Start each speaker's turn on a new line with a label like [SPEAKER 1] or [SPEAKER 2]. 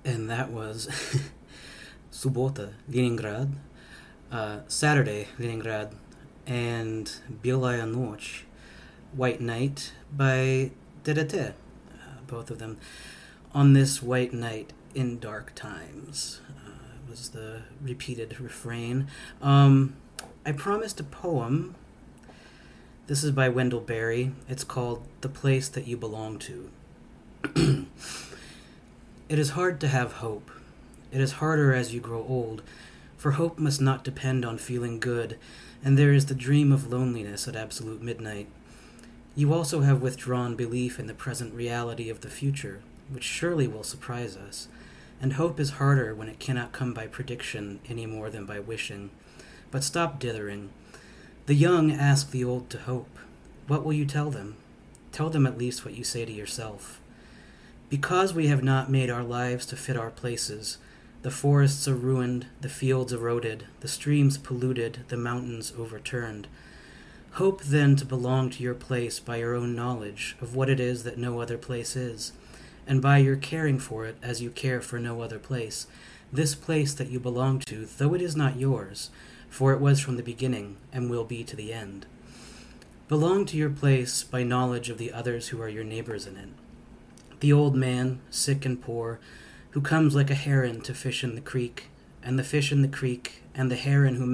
[SPEAKER 1] And that was Subota, Leningrad, Saturday, Leningrad, and Белая ночь, White Night by DDT, both of them. On this white night in dark times was the repeated refrain. I promised a poem. This is by Wendell Berry. It's called The Place That You Belong To. It is hard to have hope. It is harder as you grow old, for hope must not depend on feeling good, and there is the dream of loneliness at absolute midnight. You also have withdrawn belief in the present reality of the future, which surely will surprise us, and hope is harder when it cannot come by prediction any more than by wishing. But stop dithering. The young ask the old to hope. What will you tell them? Tell them at least what you say to yourself. Because we have not made our lives to fit our places, the forests are ruined, the fields eroded, the streams polluted, the mountains overturned. Hope then to belong to your place by your own knowledge of what it is that no other place is, and by your caring for it as you care for no other place, this place that you belong to, though it is not yours, for it was from the beginning and will be to the end. Belong to your place by knowledge of the others who are your neighbors in it. The old man, sick and poor, who comes like a heron to fish in the creek, and the fish in the creek, and the heron who